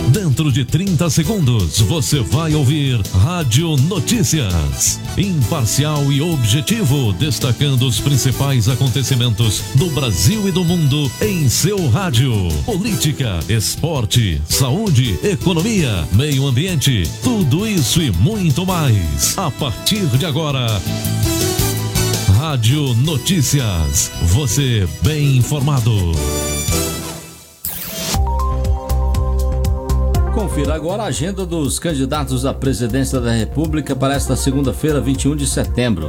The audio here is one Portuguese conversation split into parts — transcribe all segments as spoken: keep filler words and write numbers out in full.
Dentro de trinta segundos, você vai ouvir Rádio Notícias. Imparcial e objetivo, destacando os principais acontecimentos do Brasil e do mundo em seu rádio. Política, esporte, saúde, economia, meio ambiente, tudo isso e muito mais. A partir de agora, Rádio Notícias. Você bem informado. Confira agora a agenda dos candidatos à presidência da República para esta segunda-feira, vinte e um de setembro.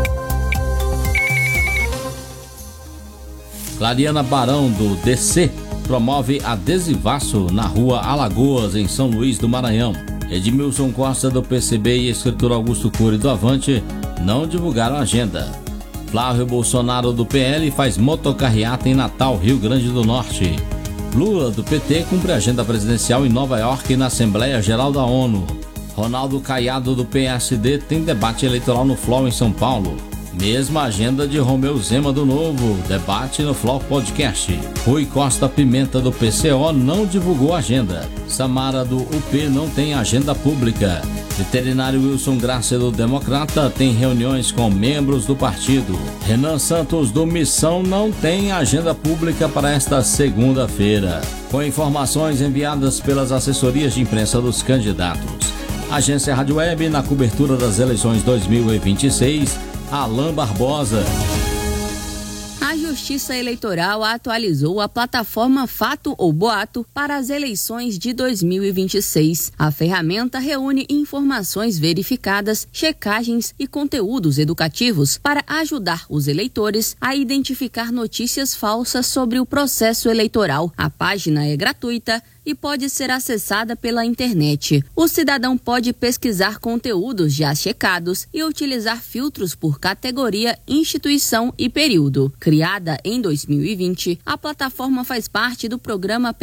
Clariana Barão, do D C, promove adesivaço na rua Alagoas, em São Luís do Maranhão. Edmilson Costa, do P C B, e escritor Augusto Cury, do Avante, não divulgaram a agenda. Flávio Bolsonaro, do P L, faz motocarreata em Natal, Rio Grande do Norte. Lula, do P T, cumpre a agenda presidencial em Nova York e na Assembleia Geral da ONU. Ronaldo Caiado, do P S D, tem debate eleitoral no F L O em São Paulo. Mesma agenda de Romeu Zema, do Novo, debate no F L O Podcast. Rui Costa Pimenta, do P C O, não divulgou a agenda. Samara, do U P, não tem agenda pública. Veterinário Wilson Graça, do Democrata, tem reuniões com membros do partido. Renan Santos, do Missão, não tem agenda pública para esta segunda-feira. Com informações enviadas pelas assessorias de imprensa dos candidatos. Agência Rádio Web, na cobertura das eleições dois mil e vinte e seis, Alain Barbosa. A Justiça Eleitoral atualizou a plataforma Fato ou Boato para as eleições de dois mil e vinte e seis. A ferramenta reúne informações verificadas, checagens e conteúdos educativos para ajudar os eleitores a identificar notícias falsas sobre o processo eleitoral. A página é gratuita e pode ser acessada pela internet. O cidadão pode pesquisar conteúdos já checados e utilizar filtros por categoria, instituição e período. Criada em dois mil e vinte, a plataforma faz parte do programa